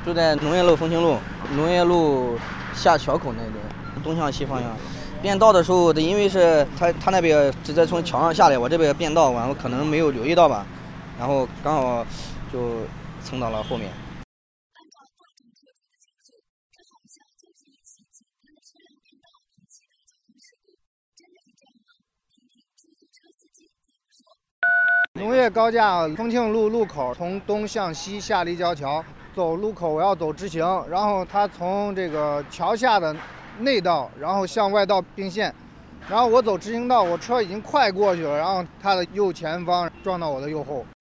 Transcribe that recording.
住在农业路丰兴路，农业路下桥口那边，东向西方向。变道的时候，因为是他那边直接从桥上下来，我这边变道，然后可能没有留意到吧，然后刚好就蹭到了后面。 农业高架丰庆路路口从东向西下立交桥，走路口我要走直行，然后它从这个桥下的内道，然后向外道并线，然后我走直行道，我车已经快过去了，然后它的右前方撞到我的右后。